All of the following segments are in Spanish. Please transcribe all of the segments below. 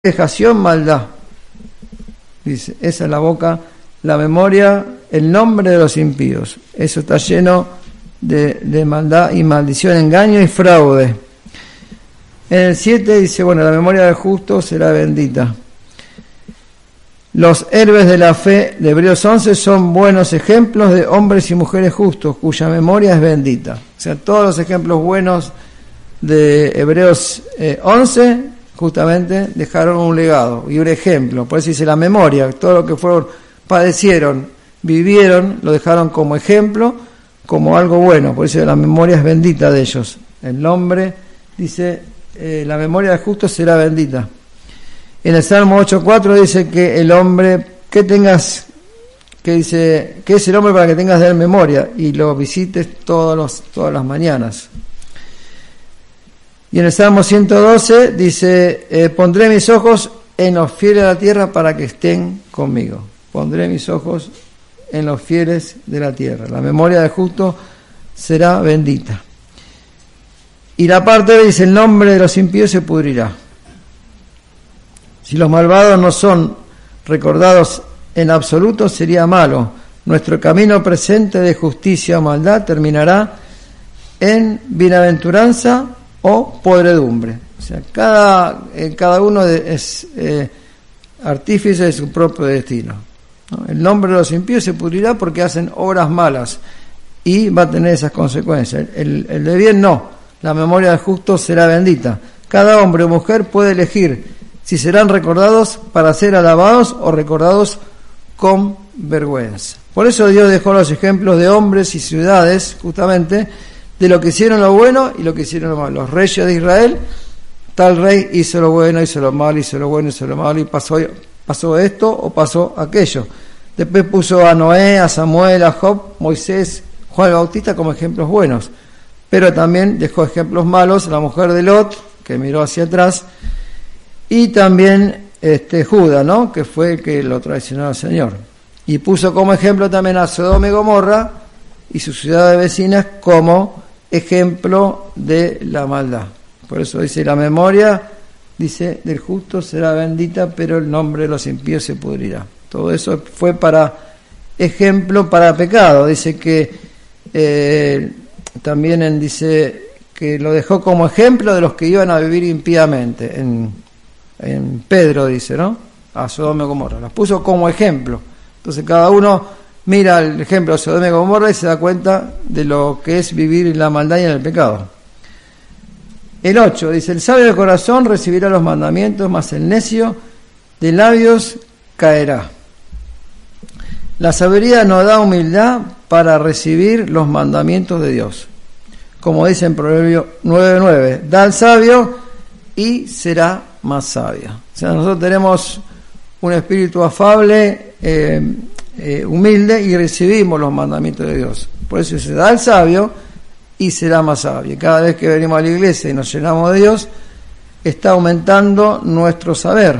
vejación, maldad. Dice, esa es la boca, la memoria, el nombre de los impíos. Eso está lleno de maldad y maldición, engaño y fraude. En el 7 dice, bueno, la memoria del justo será bendita. Los héroes de la fe de Hebreos 11 son buenos ejemplos de hombres y mujeres justos, cuya memoria es bendita. O sea, todos los ejemplos buenos de Hebreos 11 justamente dejaron un legado y un ejemplo. Por eso dice la memoria, todo lo que fueron, padecieron, vivieron, lo dejaron como ejemplo, como algo bueno. Por eso la memoria es bendita de ellos. El nombre dice, la memoria del justo será bendita. En el Salmo 8.4 dice que el hombre, que dice, que es el hombre para que tengas de él memoria y lo visites todas las mañanas. Y en el Salmo 112 dice, pondré mis ojos en los fieles de la tierra para que estén conmigo. Pondré mis ojos en los fieles de la tierra. La memoria del justo será bendita. Y la parte B dice, el nombre de los impíos se pudrirá. Si los malvados no son recordados en absoluto, sería malo. Nuestro camino presente de justicia o maldad terminará en bienaventuranza o podredumbre. O sea, cada uno es artífice de su propio destino, ¿no? El nombre de los impíos se pudrirá porque hacen obras malas y va a tener esas consecuencias. El de bien no. La memoria del justo será bendita. Cada hombre o mujer puede elegir si serán recordados para ser alabados o recordados con vergüenza. Por eso Dios dejó los ejemplos de hombres y ciudades, justamente, de lo que hicieron lo bueno y lo que hicieron lo malo. Los reyes de Israel, tal rey hizo lo bueno, hizo lo malo, hizo lo bueno, hizo lo malo, y pasó esto o pasó aquello. Después puso a Noé, a Samuel, a Job, Moisés, Juan el Bautista como ejemplos buenos. Pero también dejó ejemplos malos, la mujer de Lot, que miró hacia atrás, y también Judas, ¿no?, que fue el que lo traicionó al Señor. Y puso como ejemplo también a Sodoma y Gomorra y sus ciudades vecinas como ejemplo de la maldad. Por eso dice, la memoria, dice, del justo será bendita, pero el nombre de los impíos se pudrirá. Todo eso fue para ejemplo, para pecado. Dice que también dice que lo dejó como ejemplo de los que iban a vivir impíamente. En Pedro dice, ¿no?, a Sodoma y Gomorra. Las puso como ejemplo. Entonces cada uno mira el ejemplo de Sodoma y Gomorra y se da cuenta de lo que es vivir en la maldad y en el pecado. El 8 dice, el sabio de corazón recibirá los mandamientos, mas el necio de labios caerá. La sabiduría nos da humildad para recibir los mandamientos de Dios. Como dice en Proverbio 9:9, da al sabio y será más sabio. O sea, nosotros tenemos un espíritu afable, humilde, y recibimos los mandamientos de Dios. Por eso se da al sabio y será más sabio. Cada vez que venimos a la iglesia y nos llenamos de Dios, está aumentando nuestro saber.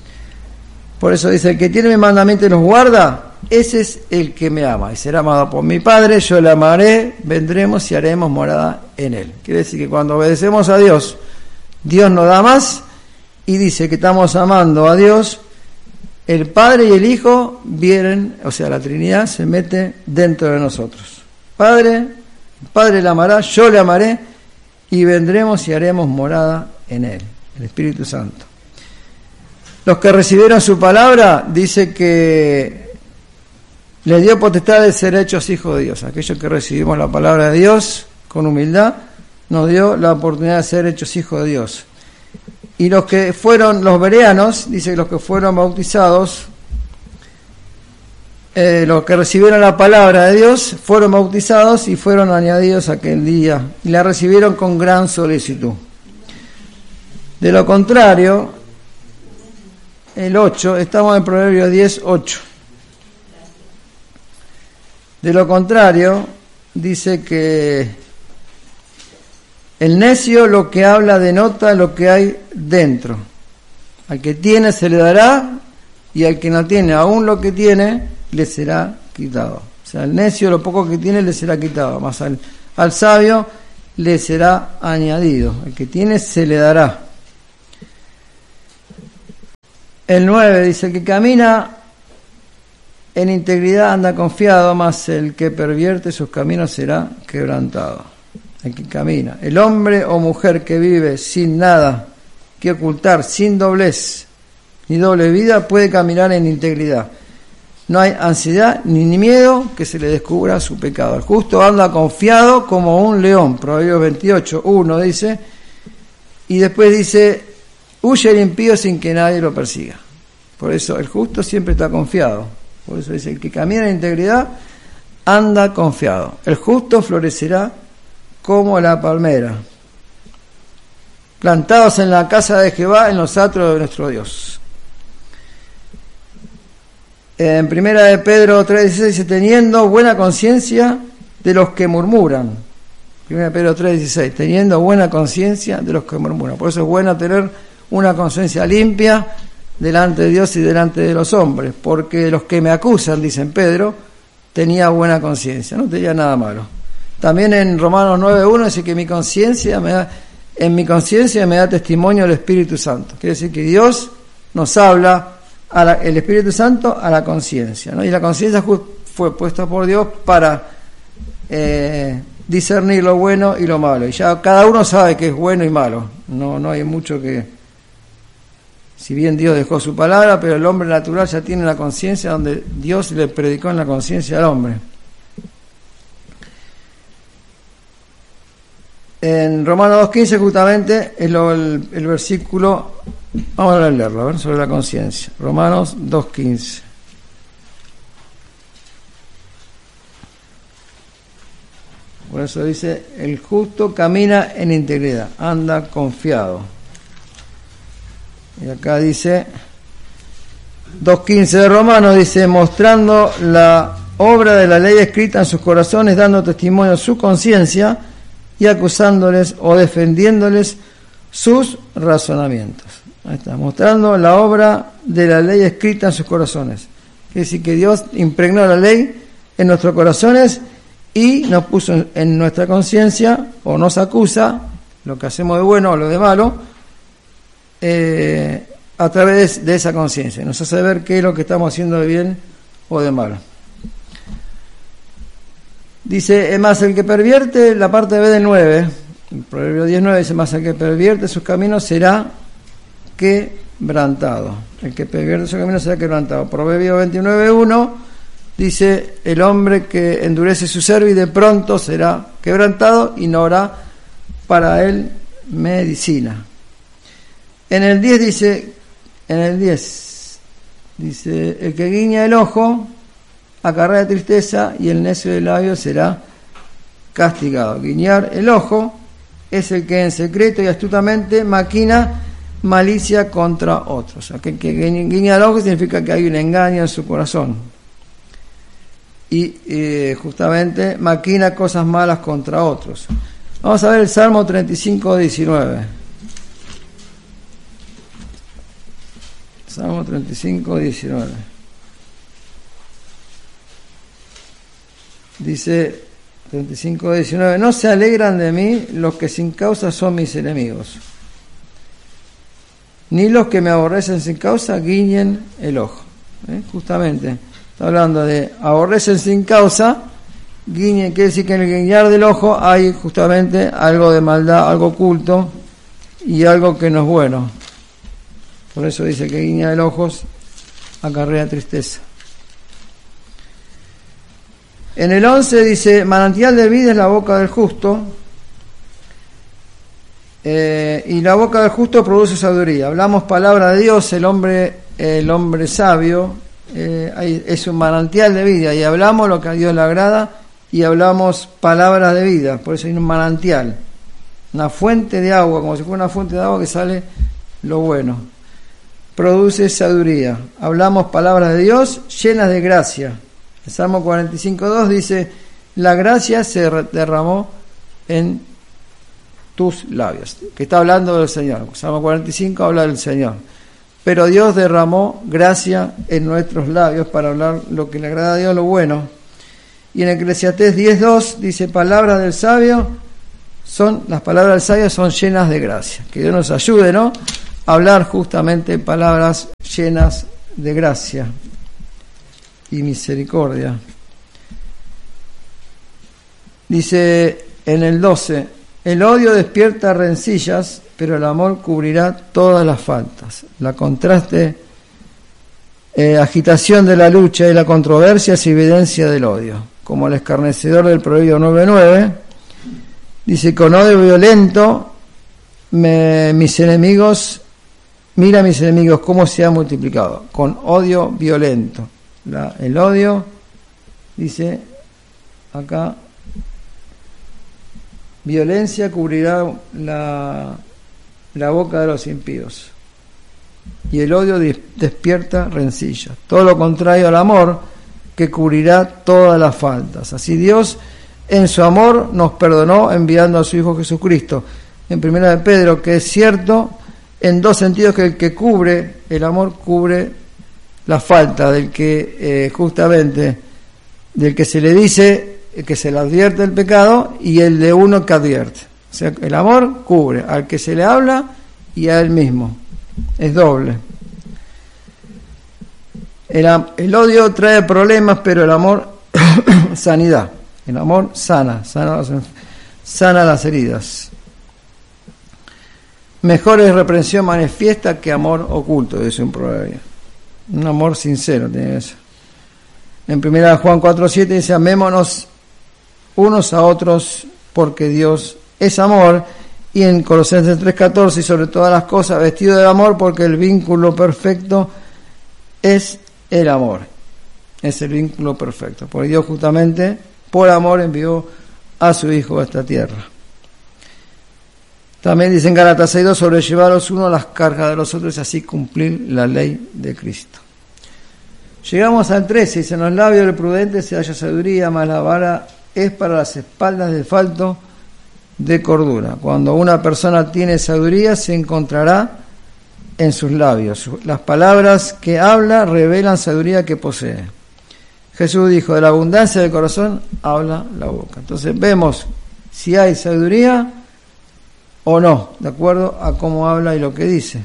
Por eso dice, el que tiene mi mandamiento y los guarda, ese es el que me ama, y será amado por mi Padre, yo le amaré, vendremos y haremos morada en él. Quiere decir que cuando obedecemos a Dios, Dios nos da más, y dice que estamos amando a Dios, el Padre y el Hijo vienen, o sea, la Trinidad se mete dentro de nosotros. El Padre le amará, yo le amaré, y vendremos y haremos morada en él, el Espíritu Santo. Los que recibieron su palabra, dice que les dio potestad de ser hechos hijos de Dios. Aquellos que recibimos la palabra de Dios con humildad, nos dio la oportunidad de ser hechos hijos de Dios. Y los que fueron los bereanos, dice que los que fueron bautizados, los que recibieron la palabra de Dios, fueron bautizados y fueron añadidos aquel día, y la recibieron con gran solicitud. De lo contrario, el 8, estamos en Proverbios 10:8. De lo contrario, dice que el necio lo que habla denota lo que hay dentro. Al que tiene se le dará, y al que no tiene, aún lo que tiene, le será quitado. O sea, al necio lo poco que tiene le será quitado, más al sabio le será añadido. Al que tiene se le dará. El 9 dice: el que camina en integridad anda confiado, mas el que pervierte sus caminos será quebrantado. El que camina. El hombre o mujer que vive sin nada que ocultar, sin doblez ni doble vida, puede caminar en integridad. No hay ansiedad ni miedo que se le descubra su pecado. El justo anda confiado como un león. Proverbios 28, 1 dice. Y después dice: huye el impío sin que nadie lo persiga. Por eso el justo siempre está confiado. Por eso dice: el que camina en integridad anda confiado. El justo florecerá como la palmera, plantados en la casa de Jehová, en los atrios de nuestro Dios. En primera de Pedro 3:16 dice: teniendo buena conciencia de los que murmuran. Primera de Pedro 3:16, teniendo buena conciencia de los que murmuran. Por eso es bueno tener una conciencia limpia delante de Dios y delante de los hombres, porque los que me acusan, dice Pedro, tenía buena conciencia, no tenía nada malo. También en Romanos 9:1 dice que en mi conciencia me da testimonio el Espíritu Santo. Quiere decir que Dios nos habla, el Espíritu Santo, a la conciencia, ¿no? Y la conciencia fue puesta por Dios para discernir lo bueno y lo malo. Y ya cada uno sabe que es bueno y malo. No hay mucho que... Si bien Dios dejó su palabra, pero el hombre natural ya tiene la conciencia donde Dios le predicó en la conciencia al hombre. En Romanos 2:15 justamente es el versículo, vamos a leerlo, a ver, sobre la conciencia. Romanos 2:15. Por eso dice: el justo camina en integridad, anda confiado. Y acá dice 2:15 de Romanos, dice: mostrando la obra de la ley escrita en sus corazones, dando testimonio a su conciencia y acusándoles o defendiéndoles sus razonamientos. Ahí está, mostrando la obra de la ley escrita en sus corazones. Quiere decir que Dios impregnó la ley en nuestros corazones y nos puso en nuestra conciencia, o nos acusa, lo que hacemos de bueno o lo de malo, a través de esa conciencia. Nos hace ver qué es lo que estamos haciendo de bien o de malo. Dice: es más, el que pervierte, la parte B del 9, el Proverbio 10:9 dice: más el que pervierte sus caminos será quebrantado. El que pervierte sus caminos será quebrantado. Proverbio 29:1 dice: el hombre que endurece su cerviz de pronto será quebrantado y no habrá para él medicina. En el 10 dice: el que guiña el ojo acarrea tristeza y el necio de labios será castigado. Guiñar el ojo es el que en secreto y astutamente maquina malicia contra otros. O sea, que guiña el ojo significa que hay un engaño en su corazón y justamente maquina cosas malas contra otros. Vamos a ver el Salmo 35:19. Salmo 35:19. Dice 35:19: no se alegran de mí los que sin causa son mis enemigos, ni los que me aborrecen sin causa guiñen el ojo. Justamente está hablando de aborrecen sin causa, guiñen, quiere decir que en el guiñar del ojo hay justamente algo de maldad, algo oculto y algo que no es bueno. Por eso dice que guiña el ojo acarrea tristeza. En el 11 dice: manantial de vida es la boca del justo, y la boca del justo produce sabiduría. Hablamos palabra de Dios, el hombre sabio es un manantial de vida, y hablamos lo que a Dios le agrada, y hablamos palabras de vida. Por eso hay un manantial, una fuente de agua, como si fuera una fuente de agua que sale lo bueno. Produce sabiduría. Hablamos palabras de Dios llenas de gracia. El Salmo 45:2 dice: la gracia se derramó en tus labios. Que está hablando del Señor. Salmo 45 habla del Señor. Pero Dios derramó gracia en nuestros labios para hablar lo que le agrada a Dios, lo bueno. Y en Eclesiastés 10:2 dice: palabras del sabio las palabras del sabio son llenas de gracia. Que Dios nos ayude, ¿no?, hablar justamente palabras llenas de gracia y misericordia. Dice en el 12, el odio despierta rencillas, pero el amor cubrirá todas las faltas. La contraste, agitación de la lucha y la controversia es evidencia del odio. Como el escarnecedor del Proverbio 9:9, dice, con odio violento, mis enemigos, mira a mis enemigos cómo se han multiplicado. Con odio violento. El odio, dice acá, violencia cubrirá la boca de los impíos. Y el odio despierta rencillas. Todo lo contrario al amor, que cubrirá todas las faltas. Así Dios, en su amor, nos perdonó enviando a su Hijo Jesucristo. En 1 de Pedro, que es cierto en dos sentidos, que el que cubre, el amor cubre la falta del que justamente, del que se le dice que se le advierte el pecado, y el de uno que advierte. O sea, el amor cubre al que se le habla y a él mismo. Es doble. El odio trae problemas, pero el amor sanidad. El amor sana las heridas. Mejor es reprensión manifiesta que amor oculto, dice un proverbio. Un amor sincero tiene eso. En 1 Juan 4:7 dice, amémonos unos a otros porque Dios es amor. Y en Colosenses 3:14, y sobre todas las cosas vestido de amor, porque el vínculo perfecto es el amor. Es el vínculo perfecto. Porque Dios justamente por amor envió a su Hijo a esta tierra. También dice en Gálatas 6:2, sobrellevar los unos las cargas de los otros y así cumplir la ley de Cristo. Llegamos al 13, dice, en los labios del prudente se halla sabiduría, mas la vara es para las espaldas del falto de cordura. Cuando una persona tiene sabiduría, se encontrará en sus labios. Las palabras que habla revelan sabiduría que posee. Jesús dijo, de la abundancia del corazón habla la boca. Entonces vemos si hay sabiduría o no, de acuerdo a cómo habla y lo que dice.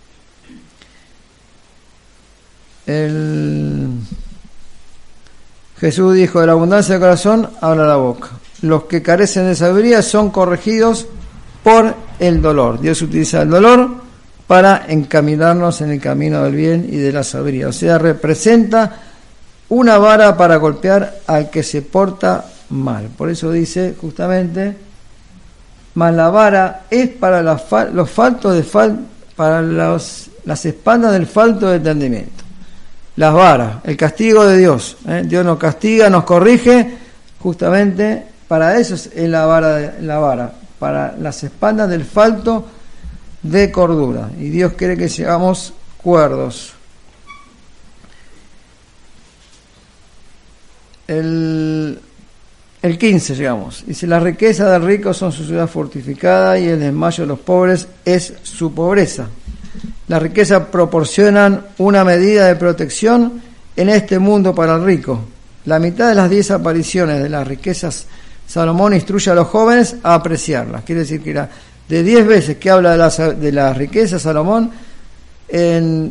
Jesús dijo, de la abundancia del corazón habla la boca. Los que carecen de sabiduría son corregidos por el dolor. Dios utiliza el dolor para encaminarnos en el camino del bien y de la sabiduría. O sea, representa una vara para golpear al que se porta mal. Por eso dice justamente, mas la vara es para los faltos para las espaldas del falto de entendimiento. Las varas, el castigo de Dios. Dios nos castiga, nos corrige, justamente para eso es la vara, para las espaldas del falto de cordura. Y Dios quiere que seamos cuerdos. El 15 llegamos. Dice, la riqueza del rico son su ciudad fortificada y el desmayo de los pobres es su pobreza. Las riquezas proporcionan una medida de protección en este mundo para el rico. La mitad de las 10 apariciones de las riquezas, Salomón instruye a los jóvenes a apreciarlas. Quiere decir que de 10 veces que habla de las riquezas, Salomón, en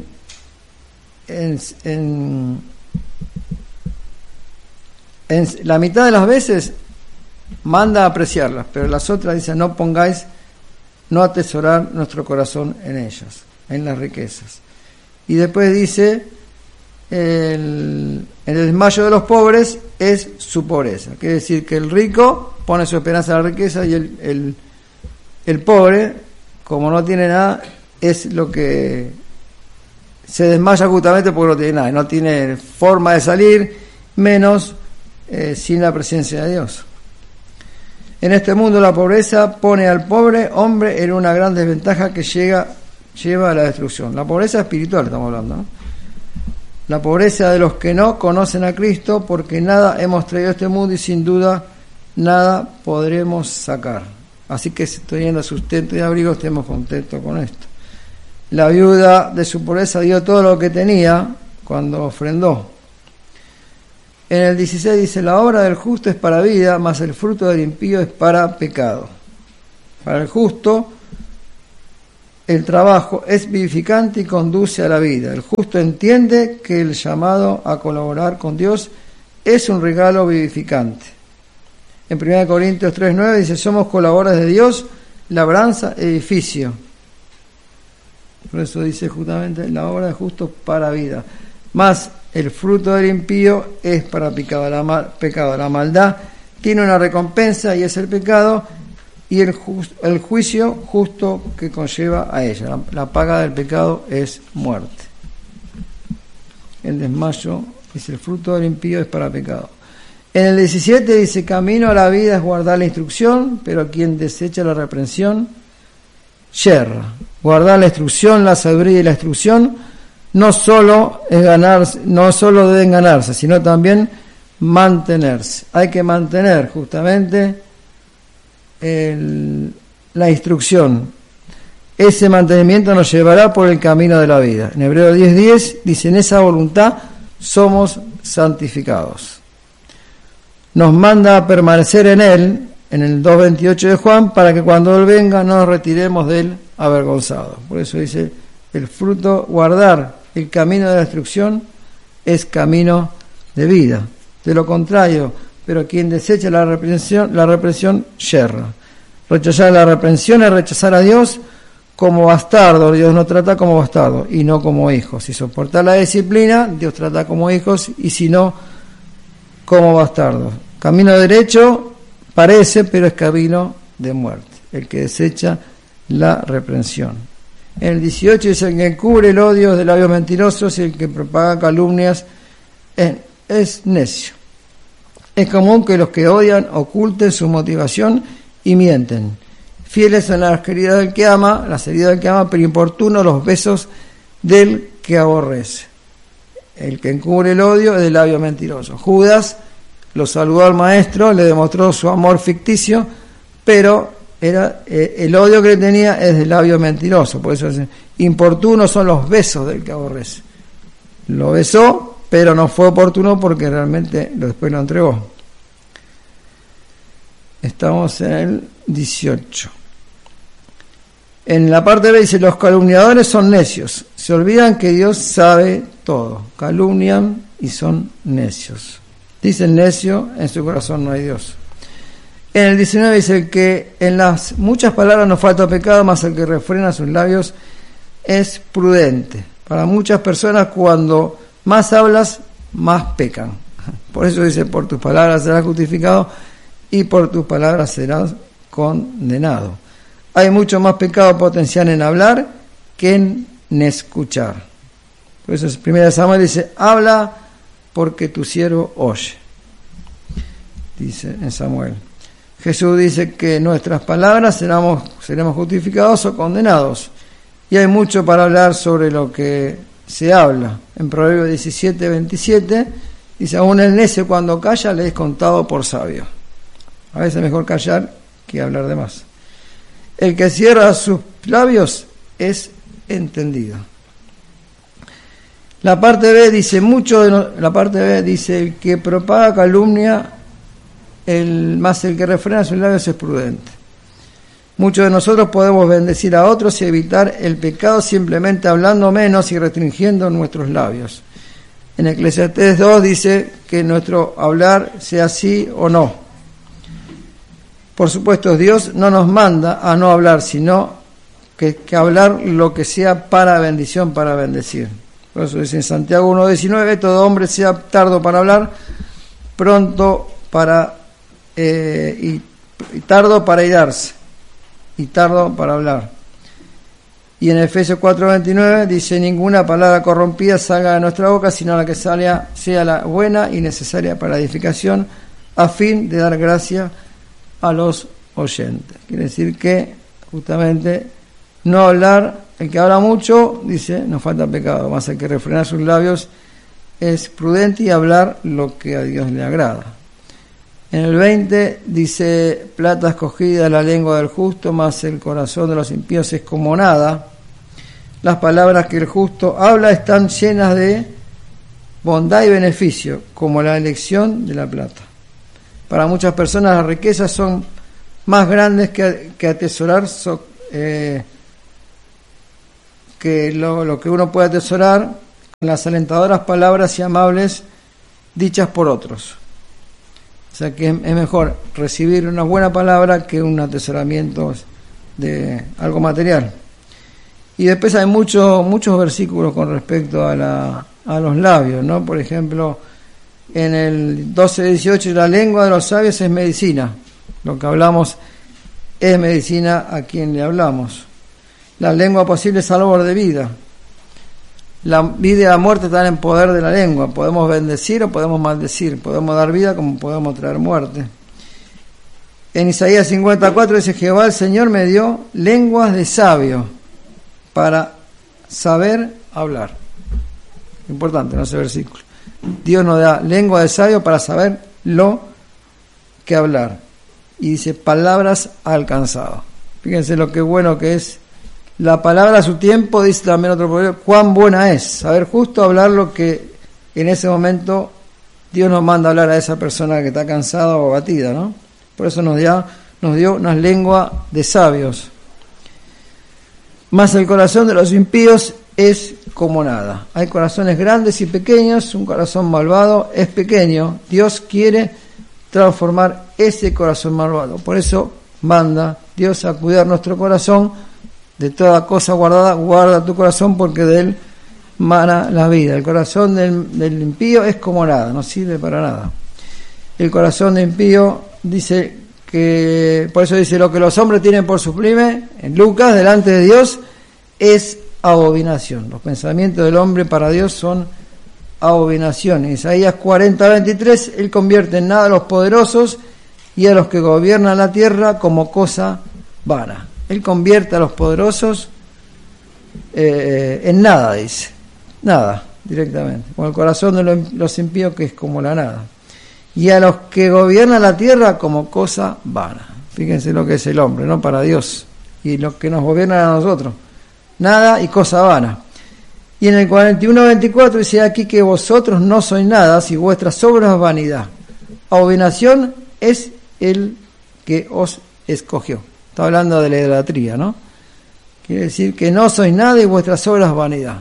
la mitad de las veces manda a apreciarlas, pero las otras dice, no atesorar nuestro corazón en ellas, en las riquezas. Y después dice, el desmayo de los pobres es su pobreza. Quiere decir que el rico pone su esperanza en la riqueza y el pobre, como no tiene nada, es lo que se desmaya justamente porque no tiene nada, no tiene forma de salir, menos sin la presencia de Dios. En este mundo la pobreza pone al pobre hombre en una gran desventaja que lleva a la destrucción. La pobreza espiritual estamos hablando, ¿no? La pobreza de los que no conocen a Cristo, porque nada hemos traído a este mundo y sin duda nada podremos sacar. Así que teniendo sustento y abrigo, estemos contentos con esto. La viuda de su pobreza dio todo lo que tenía cuando ofrendó. En el 16 dice, la obra del justo es para vida, mas el fruto del impío es para pecado. Para el justo el trabajo es vivificante y conduce a la vida. El justo entiende que el llamado a colaborar con Dios es un regalo vivificante. En 1 Corintios 3:9 dice: somos colaboradores de Dios, labranza, edificio. Por eso dice justamente: la obra de justo para vida. Más el fruto del impío es para pecado. La maldad tiene una recompensa y es el pecado, y el juicio justo que conlleva a ella. La paga del pecado es muerte. El desmayo dice: el fruto del impío es para pecado. En el 17 dice: camino a la vida es guardar la instrucción, pero quien desecha la reprensión yerra. Guardar la instrucción, la sabiduría y la instrucción no solo deben ganarse, sino también mantenerse. Hay que mantener justamente la instrucción. Ese mantenimiento nos llevará por el camino de la vida. En Hebreos 10:10 dice: en esa voluntad somos santificados. Nos manda a permanecer en Él, en el 2:28 de Juan, para que cuando Él venga no nos retiremos de Él avergonzados. Por eso dice: el fruto, guardar el camino de la instrucción es camino de vida. De lo contrario, pero quien desecha la reprensión yerra. Rechazar la reprensión es rechazar a Dios como bastardo. Dios nos trata como bastardo y no como hijos. Si soportar la disciplina, Dios trata como hijos, y si no, como bastardos. Camino derecho parece, pero es camino de muerte, el que desecha la reprensión. En el 18 dice: el que encubre el odio de labios mentirosos y el que propaga calumnias es necio. Es común que los que odian oculten su motivación y mienten. Fieles son las heridas del que ama, pero importunos los besos del que aborrece. El que encubre el odio es de labios mentirosos. Judas lo saludó al maestro, le demostró su amor ficticio, pero el odio que le tenía es de labios mentirosos. Por eso dice: importunos son los besos del que aborrece. Lo besó, pero no fue oportuno porque realmente después lo entregó. Estamos en el 18. En la parte B dice: los calumniadores son necios, se olvidan que Dios sabe todo, calumnian y son necios. Dice el necio: en su corazón no hay Dios. En el 19 dice que en las muchas palabras no falta pecado, mas el que refrena sus labios es prudente. Para muchas personas, cuando más hablas, más pecan. Por eso dice: por tus palabras serás justificado y por tus palabras serás condenado. Hay mucho más pecado potencial en hablar que en escuchar. Por eso 1 Samuel dice: habla porque tu siervo oye. Dice en Samuel. Jesús dice que nuestras palabras seremos justificados o condenados. Y hay mucho para hablar sobre lo que se habla. En Proverbios 17:27 dice: aún el necio cuando calla le es contado por sabio. A veces es mejor callar que hablar de más. El que cierra sus labios es entendido. La parte B dice: el que propaga calumnia, más el que refrena sus labios es prudente. Muchos de nosotros podemos bendecir a otros y evitar el pecado simplemente hablando menos y restringiendo nuestros labios. En Eclesiastés 2 dice que nuestro hablar sea sí o no. Por supuesto, Dios no nos manda a no hablar, sino que hablar lo que sea para bendición, para bendecir. Por eso dice en Santiago 1:19: todo hombre sea tardo para hablar, pronto y tardo para irarse, y tardo para hablar. Y en Efesios 4:29 dice: ninguna palabra corrompida salga de nuestra boca, sino la que sea la buena y necesaria para la edificación, a fin de dar gracia a los oyentes. Quiere decir que justamente no hablar, el que habla mucho, dice, no falta pecado, más el que refrena sus labios es prudente y hablar lo que a Dios le agrada. En el 20 dice: plata escogida la lengua del justo, mas el corazón de los impíos es como nada. Las palabras que el justo habla están llenas de bondad y beneficio, como la elección de la plata. Para muchas personas las riquezas son más grandes que atesorar que lo que uno puede atesorar con las alentadoras palabras y amables dichas por otros. O sea que es mejor recibir una buena palabra que un atesoramiento de algo material. Y después hay muchos versículos con respecto a los labios, ¿no? Por ejemplo, en el 12:18, la lengua de los sabios es medicina. Lo que hablamos es medicina a quien le hablamos. La lengua posible es árbol de vida. La vida y la muerte están en poder de la lengua. Podemos bendecir o podemos maldecir. Podemos dar vida como podemos traer muerte. En Isaías 54 dice: Jehová el Señor me dio lenguas de sabio para saber hablar. Importante, ¿no? Ese versículo. Dios nos da lengua de sabio para saber lo que hablar. Y dice: palabras alcanzado. Fíjense lo que bueno que es la palabra a su tiempo. Dice también otro proverbio: cuán buena es saber justo hablar lo que en ese momento Dios nos manda hablar a esa persona que está cansada o abatida, ¿no? Por eso nos dio una lengua de sabios. Mas el corazón de los impíos es como nada. Hay corazones grandes y pequeños. Un corazón malvado es pequeño. Dios quiere transformar ese corazón malvado. Por eso manda Dios a cuidar nuestro corazón. De toda cosa guardada, guarda tu corazón, porque de él mana la vida. El corazón del impío es como nada, no sirve para nada. El corazón del impío dice que, por eso dice: lo que los hombres tienen por sublime, en Lucas, delante de Dios, es abominación. Los pensamientos del hombre para Dios son abominación. En Isaías 40:23, él convierte en nada a los poderosos y a los que gobiernan la tierra como cosa vana. Él convierte a los poderosos en nada, dice. Nada, directamente. Con el corazón de los impíos, que es como la nada. Y a los que gobiernan la tierra como cosa vana. Fíjense lo que es el hombre, ¿no? Para Dios. Y los que nos gobiernan a nosotros. Nada y cosa vana. Y en el 41:24 dice: aquí que vosotros no sois nada, si vuestras obras vanidad. Abominación es el que os escogió. Está hablando de la idolatría, ¿no? Quiere decir que no sois nada y vuestras obras vanidad.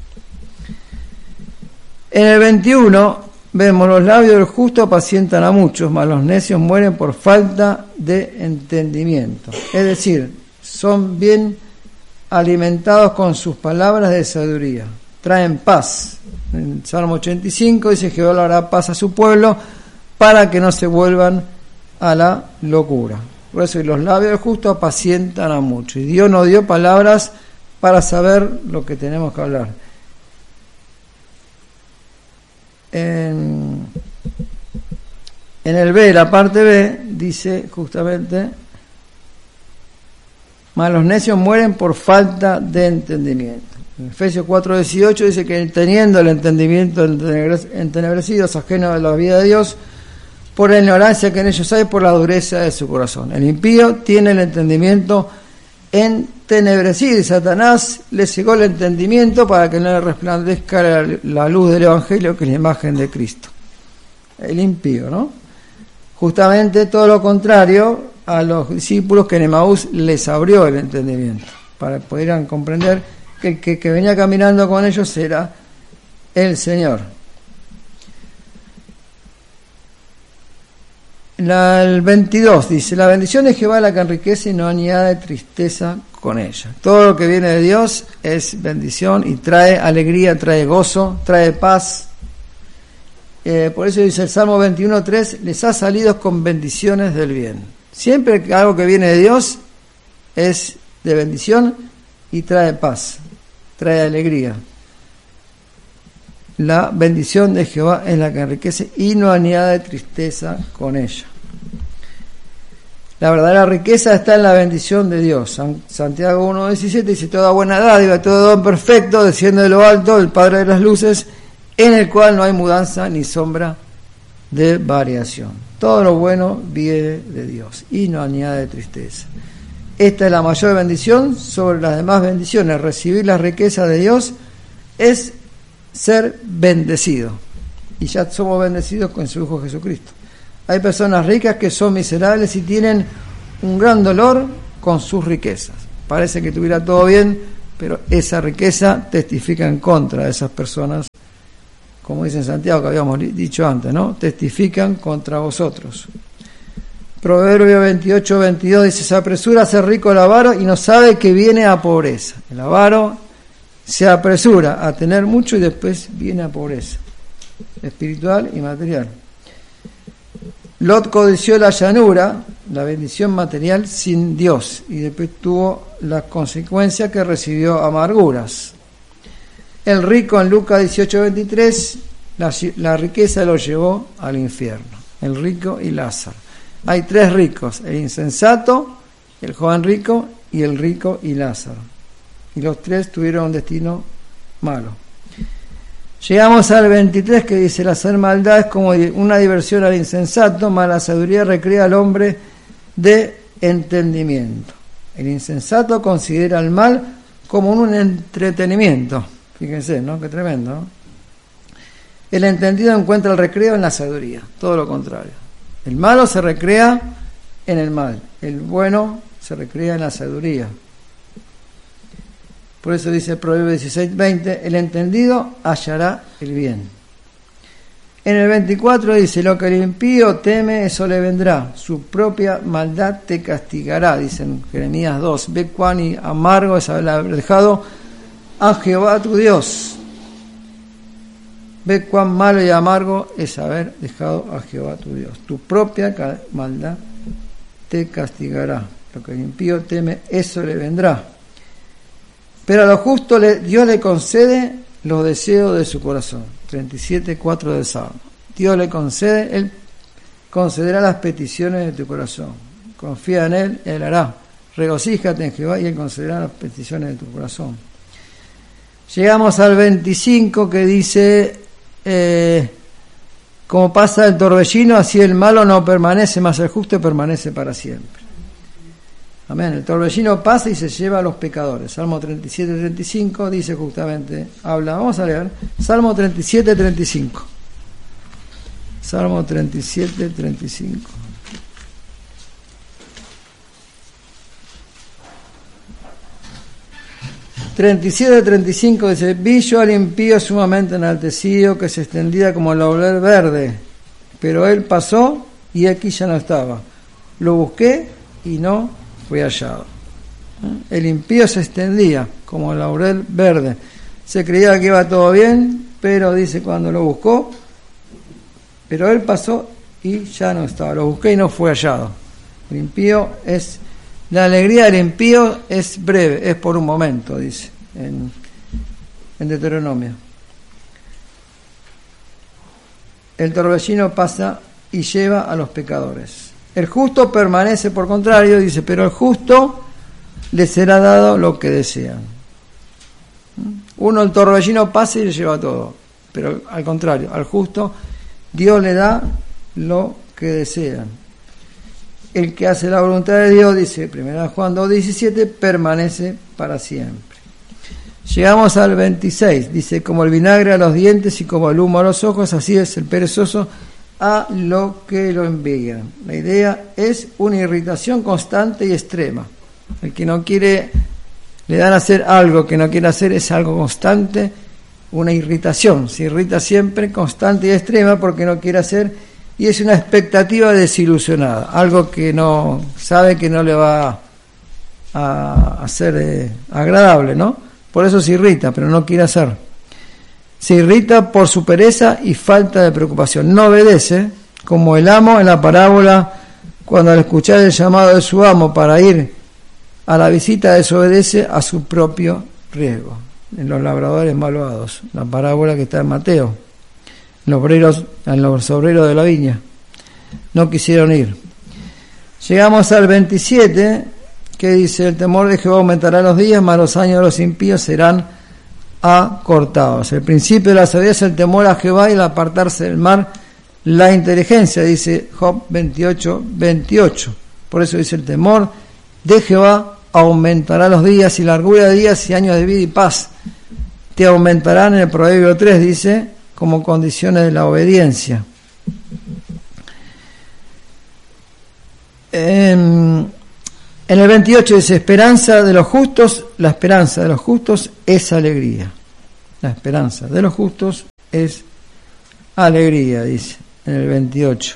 En el 21 vemos: los labios del justo apacientan a muchos, mas los necios mueren por falta de entendimiento. Es decir, son bien alimentados con sus palabras de sabiduría. Traen paz. En el Salmo 85 dice: Jehová le hará paz a su pueblo para que no se vuelvan a la locura. Por eso, los labios del justo apacientan a mucho. Y Dios nos dio palabras para saber lo que tenemos que hablar. En el B, la parte B, dice justamente: mas los necios mueren por falta de entendimiento. En Efesios 4:18 dice que teniendo el entendimiento entenebrecidos, ajenos de la vida de Dios, por la ignorancia que en ellos hay, por la dureza de su corazón. El impío tiene el entendimiento entenebrecido, y Satanás le cegó el entendimiento para que no le resplandezca la luz del Evangelio, que es la imagen de Cristo. El impío, ¿no? Justamente todo lo contrario a los discípulos, que en Emaús les abrió el entendimiento, para que pudieran comprender que el que venía caminando con ellos era el Señor. El 22 dice: la bendición de Jehová es la que enriquece y no añade tristeza con ella. Todo lo que viene de Dios es bendición y trae alegría, trae gozo, trae paz. Por eso dice el Salmo 21:3: les ha salido con bendiciones del bien. Siempre que algo que viene de Dios es de bendición y trae paz, trae alegría. La bendición de Jehová es la que enriquece y no añade tristeza con ella. La verdadera riqueza está en la bendición de Dios. Santiago 1:17 dice: toda buena dádiva, todo don perfecto desciende de lo alto, el Padre de las luces, en el cual no hay mudanza ni sombra de variación. Todo lo bueno viene de Dios y no añade tristeza. Esta es la mayor bendición sobre las demás bendiciones. Recibir la riqueza de Dios es ser bendecido. Y ya somos bendecidos con su Hijo Jesucristo. Hay personas ricas que son miserables y tienen un gran dolor con sus riquezas. Parece que tuviera todo bien, pero esa riqueza testifica en contra de esas personas, como dice en Santiago, que habíamos dicho antes, ¿no? Testifican contra vosotros. Proverbio 28:22 dice: se apresura a ser rico el avaro y no sabe que viene a pobreza. El avaro se apresura a tener mucho y después viene a pobreza espiritual y material. Lot codició la llanura, la bendición material, sin Dios, y después tuvo las consecuencias que recibió amarguras. El rico en Lucas 18:23, la riqueza lo llevó al infierno. El rico y Lázaro. Hay tres ricos: el insensato, el joven rico y el rico y Lázaro. Y los tres tuvieron un destino malo. Llegamos al 23, que dice: el hacer maldad es como una diversión al insensato, mas la sabiduría recrea al hombre de entendimiento. El insensato considera el mal como un entretenimiento. Fíjense, ¿no? Qué tremendo, ¿no? El entendido encuentra el recreo en la sabiduría, todo lo contrario. El malo se recrea en el mal, el bueno se recrea en la sabiduría. Por eso dice Proverbios 16:20: el entendido hallará el bien. En el 24 dice: lo que el impío teme, eso le vendrá, su propia maldad te castigará, dice en Jeremías 2. Ve cuán amargo es haber dejado a Jehová tu Dios. Ve cuán malo y amargo es haber dejado a Jehová tu Dios. Tu propia maldad te castigará. Lo que el impío teme, eso le vendrá. Pero a lo justo Dios le concede los deseos de su corazón. 37:4 del Salmo. Dios le concede, Él concederá las peticiones de tu corazón. Confía en Él, Él hará. Regocíjate en Jehová y Él concederá las peticiones de tu corazón. Llegamos al 25, que dice: como pasa el torbellino, así el malo no permanece, mas el justo permanece para siempre. Amén. El torbellino pasa y se lleva a los pecadores. Salmo 37:35 dice justamente, vamos a leer, Salmo 37:35. Salmo 37:35. Dice: vi yo al impío sumamente enaltecido, que se extendía como el laurel verde, pero él pasó y aquí ya no estaba. Lo busqué y no fue hallado. El impío se extendía como el laurel verde. Se creía que iba todo bien, pero dice cuando lo buscó, pero él pasó y ya no estaba. Lo busqué y no fue hallado. El impío es... La alegría del impío es breve, es por un momento, dice en Deuteronomio. El torbellino pasa y lleva a los pecadores. El justo permanece, por contrario, dice, pero al justo le será dado lo que desean. El torbellino pasa y le lleva todo, pero al contrario, al justo Dios le da lo que desean. El que hace la voluntad de Dios, dice 1 Juan 2:17, permanece para siempre. Llegamos al 26, dice: como el vinagre a los dientes y como el humo a los ojos, así es el perezoso a lo que lo envían. La idea es una irritación constante y extrema. El que no quiere, le dan a hacer algo que no quiere hacer, es algo constante, una irritación. Se irrita siempre, constante y extrema, porque no quiere hacer. Y es una expectativa desilusionada, algo que no sabe que no le va a ser agradable, ¿no? Por eso se irrita, pero no quiere hacer. Se irrita por su pereza y falta de preocupación. No obedece, como el amo en la parábola, cuando al escuchar el llamado de su amo para ir a la visita, desobedece a su propio riesgo. En los labradores malvados, la parábola que está en Mateo. Los obreros de la viña no quisieron ir. Llegamos al 27, que dice: el temor de Jehová aumentará los días, mas los años de los impíos serán acortados. El principio de la sabiduría es el temor a Jehová y el apartarse del mal, la inteligencia, dice Job 28:28. Por eso dice: el temor de Jehová aumentará los días, y largura de días y años de vida y paz te aumentarán. En el Proverbio 3 dice, como condiciones de la obediencia. En En el 28 dice, esperanza de los justos, la esperanza de los justos es alegría. La esperanza de los justos es alegría, dice en el 28.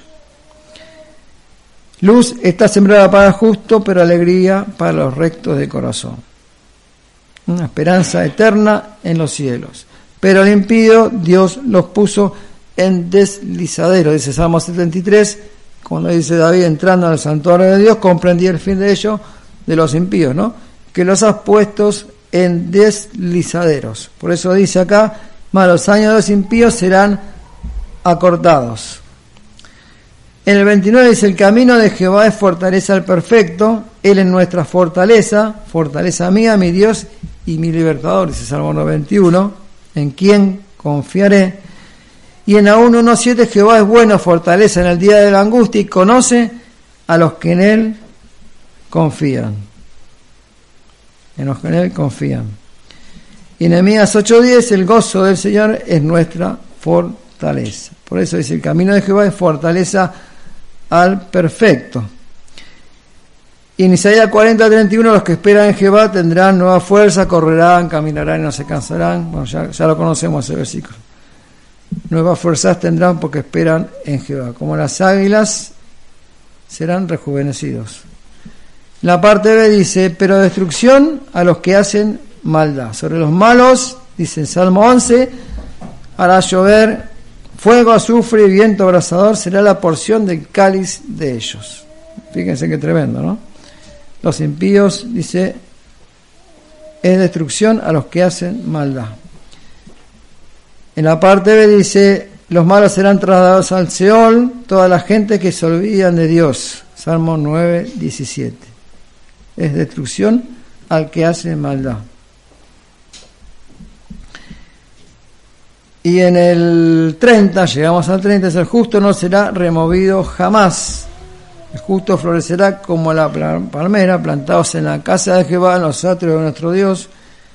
Luz está sembrada para el justo, pero alegría para los rectos de corazón. Una esperanza eterna en los cielos. Pero al impío Dios los puso en deslizadero, dice Salmo 73, cuando dice David, entrando al santuario de Dios, comprendí el fin de ellos, de los impíos, ¿no? Que los has puestos en deslizaderos. Por eso dice acá, más los años de los impíos serán acortados. En el 29 dice, el camino de Jehová es fortaleza al perfecto, Él es nuestra fortaleza, fortaleza mía, mi Dios y mi libertador, dice Salmo 91, en quien confiaré. Y en Nahum 1:7, Jehová es bueno, fortaleza en el día de la angustia y conoce a los que en Él confían. En los que en Él confían. Y en Nehemías 8:10, el gozo del Señor es nuestra fortaleza. Por eso dice, el camino de Jehová es fortaleza al perfecto. Y en Isaías 40:31, los que esperan en Jehová tendrán nueva fuerza, correrán, caminarán y no se cansarán. Bueno, ya lo conocemos ese versículo. Nuevas fuerzas tendrán porque esperan en Jehová. Como las águilas serán rejuvenecidos. La parte B dice, pero destrucción a los que hacen maldad. Sobre los malos, dice el Salmo 11, hará llover fuego, azufre y viento abrasador, será la porción del cáliz de ellos. Fíjense qué tremendo, ¿no? Los impíos, dice, es destrucción a los que hacen maldad. En la parte B dice, los malos serán trasladados al Seol, toda la gente que se olvidan de Dios. Salmo 9:17. Es destrucción al que hace maldad. Y en el 30, llegamos al 30, es el justo no será removido jamás. El justo florecerá como la palmera, plantados en la casa de Jehová, en los atrios de nuestro Dios.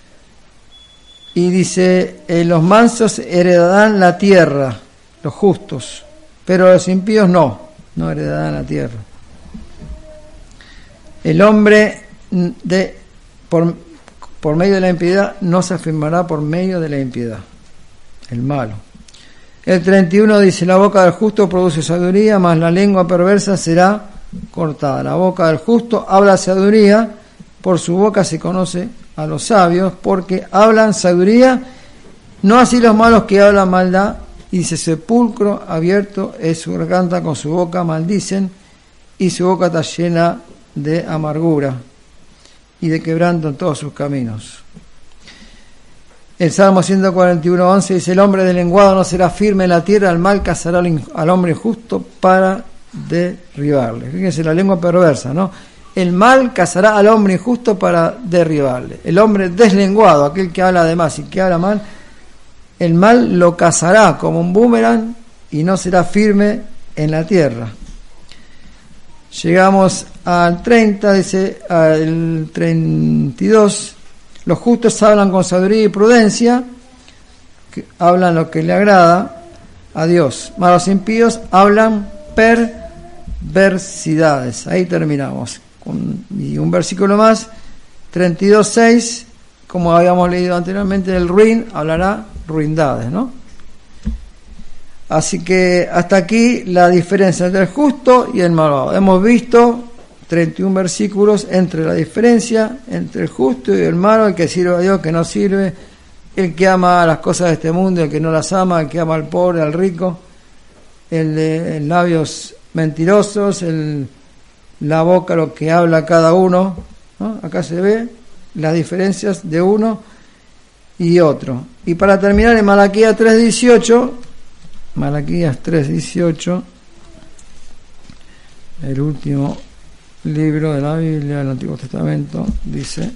Y dice, los mansos heredarán la tierra, los justos, pero los impíos no heredarán la tierra. El hombre por medio de la impiedad no se afirmará por medio de la impiedad, el malo. El 31 dice, la boca del justo produce sabiduría, mas la lengua perversa será cortada. La boca del justo habla sabiduría, por su boca se conoce a los sabios, porque hablan sabiduría, no así los malos que hablan maldad, y dice, sepulcro abierto es su garganta, con su boca maldicen, y su boca está llena de amargura, y de quebranto en todos sus caminos. El Salmo 141:11 dice, el hombre deslenguado no será firme en la tierra, el mal cazará al hombre justo para derribarle. Fíjense la lengua perversa, ¿no? El mal cazará al hombre injusto para derribarle. El hombre deslenguado, aquel que habla de más y que habla mal, el mal lo cazará como un boomerang y no será firme en la tierra. Llegamos al 30, dice, al 32, los justos hablan con sabiduría y prudencia, que hablan lo que le agrada a Dios, mas los impíos hablan perversidades. Ahí terminamos. Y un versículo más, 32:6, como habíamos leído anteriormente, el ruin hablará ruindades, ¿no? Así que hasta aquí la diferencia entre el justo y el malvado. Hemos visto 31 versículos entre la diferencia entre el justo y el malo, el que sirve a Dios, el que no sirve, el que ama las cosas de este mundo, el que no las ama, el que ama al pobre, al rico, el de labios mentirosos, la boca, lo que habla cada uno, ¿no? Acá se ve las diferencias de uno y otro. Y para terminar, en Malaquías 3:18, el último libro de la Biblia del Antiguo Testamento, dice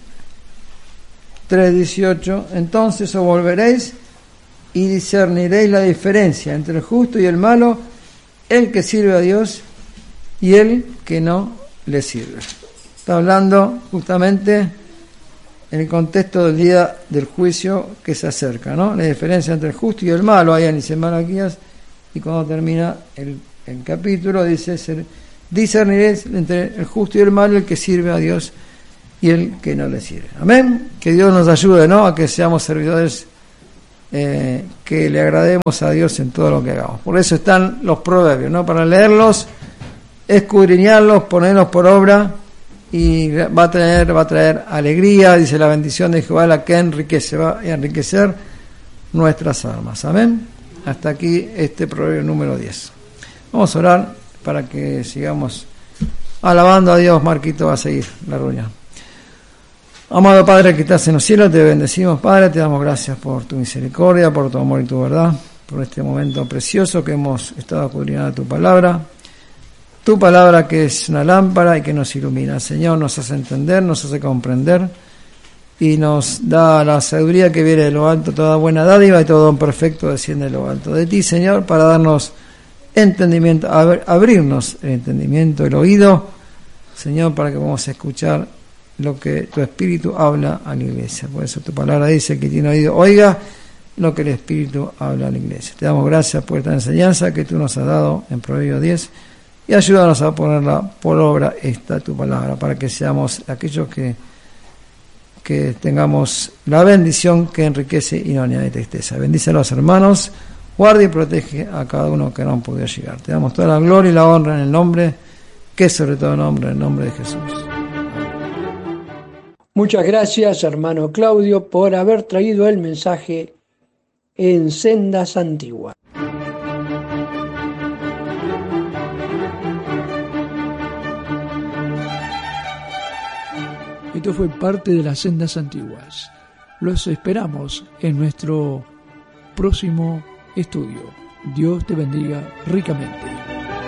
3:18, entonces os volveréis y discerniréis la diferencia entre el justo y el malo, el que sirve a Dios y el que no le sirve. Está hablando justamente en el contexto del día del juicio que se acerca, ¿no? La diferencia entre el justo y el malo, ahí dice Malaquías, y cuando termina el capítulo dice, discerniréis entre el justo y el malo, el que sirve a Dios y el que no le sirve. Amén. Que Dios nos ayude, ¿no?, a que seamos servidores que le agrademos a Dios en todo lo que hagamos. Por eso están los proverbios, ¿no?, para leerlos, escudriñarlos, ponerlos por obra, y va a traer alegría. Dice: la bendición de Jehová la que enriquece, va a enriquecer nuestras almas. Amén. Hasta aquí este proverbio número 10. Vamos a orar para que sigamos alabando a Dios. Marquito va a seguir la reunión. Amado Padre que estás en los cielos, te bendecimos, Padre, te damos gracias por tu misericordia, por tu amor y tu verdad, por este momento precioso que hemos estado escudriñando tu palabra que es una lámpara y que nos ilumina. Señor, nos hace entender, nos hace comprender y nos da la sabiduría que viene de lo alto. Toda buena dádiva y todo don perfecto desciende de lo alto de ti, Señor, para darnos entendimiento, abrirnos el entendimiento, el oído, Señor, para que podamos escuchar lo que tu Espíritu habla a la iglesia. Por eso tu palabra dice: que tiene oído, oiga lo que el Espíritu habla a la iglesia. Te damos gracias por esta enseñanza que tú nos has dado en Proverbios 10, y ayúdanos a ponerla por obra tu palabra, para que seamos aquellos que tengamos la bendición que enriquece y no añade tristeza. Bendice a los hermanos, guarda y protege a cada uno que no han podido llegar. Te damos toda la gloria y la honra en el nombre, que es sobre todo nombre, en el nombre de Jesús. Muchas gracias, hermano Claudio, por haber traído el mensaje en Sendas Antiguas. Esto fue parte de las Sendas Antiguas. Los esperamos en nuestro próximo estudio. Dios te bendiga ricamente.